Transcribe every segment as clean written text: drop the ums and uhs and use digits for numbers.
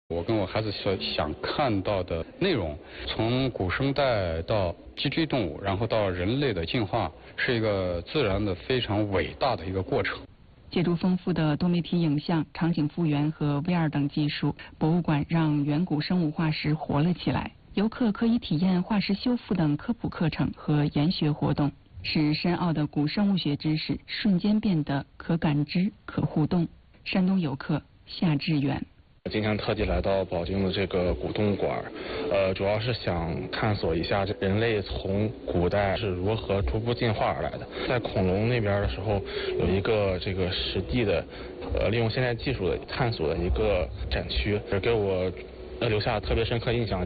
我跟我孩子想看到的内容，从古生代到脊椎动物，然后到人类的进化，是一个自然的非常伟大的一个过程。 借助丰富的多媒体影像、场景复原和 VR 等技术，博物馆让远古生物化石活了起来。游客可以体验化石修复等科普课程和研学活动，使深奥的古生物学知识瞬间变得可感知、可互动。山东游客夏志远。 今天特地来到保定的这个古动物馆，主要是想探索一下人类从古代是如何逐步进化而来的。在恐龙那边的时候，有一个这个实地的，利用现代技术的探索的一个展区，给我留下特别深刻印象。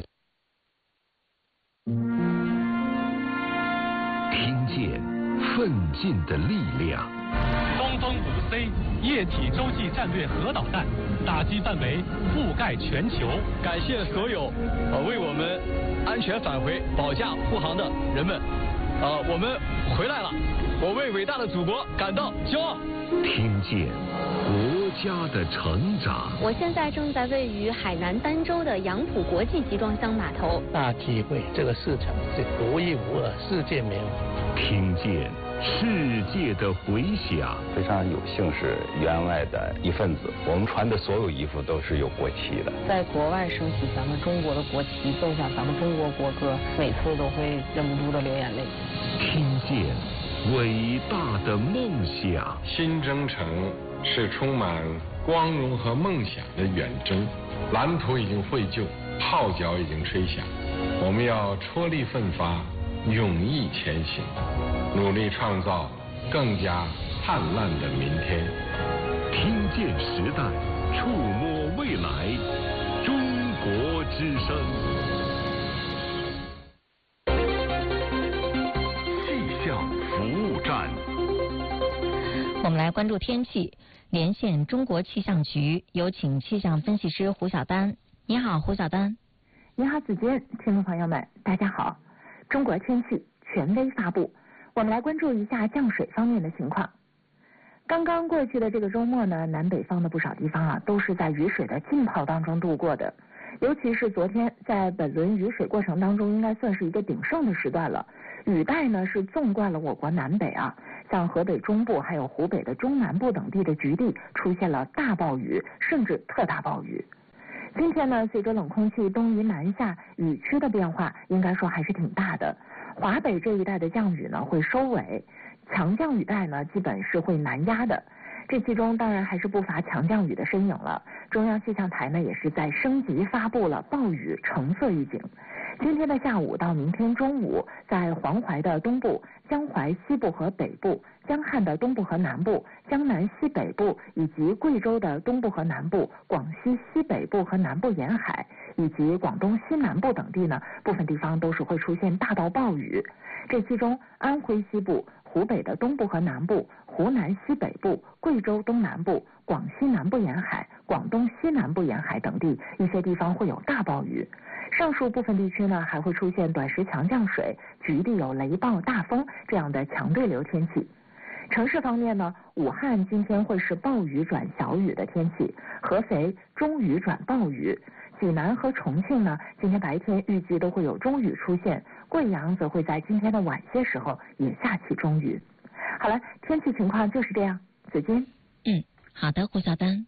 听见奋进的力量。 东风5C 液体洲际战略核导弹打击范围覆盖全球。 感谢所有为我们安全返回保驾护航的人们，我们回来了，我为伟大的祖国感到骄傲。 听见国家的成长。 我现在正在位于海南儋州的杨浦国际集装箱码头， 大体会这个市场是独一无二、世界没有。 听见世界的回响。 非常有幸是员外的一份子，我们穿的所有衣服都是有国旗的。 在国外升起咱们中国的国旗，奏响咱们中国国歌，每次都会忍不住的流眼泪。 听见伟大的梦想。 新征程是充满光荣和梦想的远征，蓝图已经绘就，号角已经吹响，我们要踔厉奋发，勇毅前行，努力创造更加灿烂的明天。 听见时代，触摸未来，中国之声。气象服务站。 我们来关注天气，连线中国气象局，有请气象分析师胡晓丹。你好，胡晓丹。 你好，子君，听众朋友们，大家好。中国天气权威发布，我们来关注一下降水方面的情况。刚刚过去的这个周末呢，南北方的不少地方都是在雨水的浸泡当中度过的。尤其是昨天，在本轮雨水过程当中，应该算是一个鼎盛的时段了。雨带呢是纵贯了我国南北像河北中部还有湖北的中南部等地的局地出现了大暴雨，甚至特大暴雨。今天呢，随着冷空气东移南下，雨区的变化应该说还是挺大的。华北这一带的降雨呢会收尾，强降雨带呢基本是会南压的。这其中当然还是不乏强降雨的身影了。中央气象台呢也是在升级发布了暴雨橙色预警。今天的下午到明天中午，在黄淮的东部、江淮西部和北部、江汉的东部和南部、江南西北部以及贵州的东部和南部、广西西北部和南部沿海以及广东西南部等地呢，部分地方都是会出现大到暴雨。这其中安徽西部、湖北的东部和南部、湖南西北部、贵州东南部、广西南部沿海、广东西南部沿海等地一些地方会有大暴雨。上述部分地区呢还会出现短时强降水，局地有雷暴、大风这样的强对流天气。城市方面呢，武汉今天会是暴雨转小雨的天气，合肥中雨转暴雨，济南和重庆呢今天白天预计都会有中雨出现，贵阳则会在今天的晚些时候也下起中雨。好了，天气情况就是这样。子君。 好的，胡晓丹。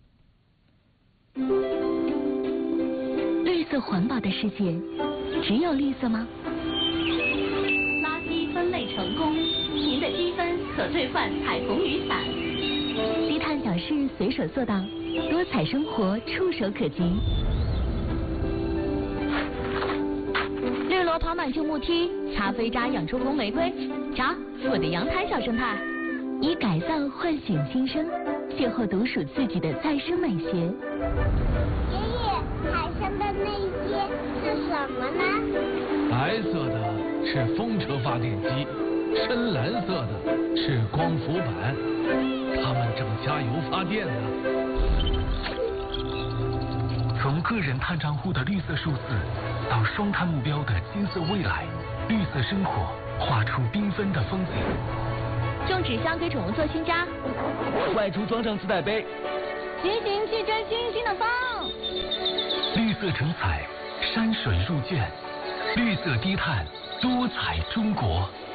绿色环保的世界，只有绿色吗？ 垃圾分类成功，您的积分可兑换彩虹雨伞。 低碳小事随手做到，多彩生活触手可及。绿萝跑满旧木梯，擦飞渣养出红玫瑰。瞧，我的阳台小生态。以改造唤醒新生，邂逅独属自己的再生美学。 爷爷，海上的那些是什么呢？ 白色的是风车发电机，深蓝色的是光伏板，它们正加油发电呢。从个人碳账户的绿色数字，到双碳目标的金色未来，绿色生活画出缤纷的风景。 种纸箱给宠物做新家， 外出装上自带杯， 骑行去追星星的风。 绿色成彩，山水入卷，绿色低碳，多彩中国。